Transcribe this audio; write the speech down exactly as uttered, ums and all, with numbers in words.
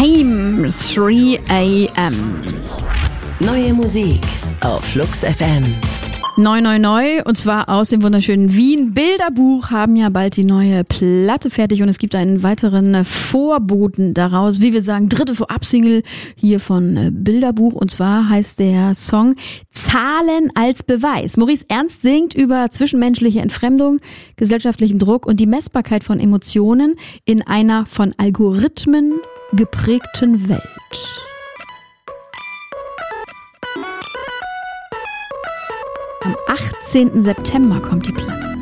Time, three a.m. Neue Musik auf Flux F M. Neu, neu, neu, und zwar aus dem wunderschönen Wien. Bilderbuch haben ja bald die neue Platte fertig und es gibt einen weiteren Vorboten daraus, wie wir sagen, dritte Vorab-Single hier von Bilderbuch, und zwar heißt der Song Zahlen als Beweis. Maurice Ernst singt über zwischenmenschliche Entfremdung, gesellschaftlichen Druck und die Messbarkeit von Emotionen in einer von Algorithmen geprägten Welt. Am achtzehnten September kommt die Platte.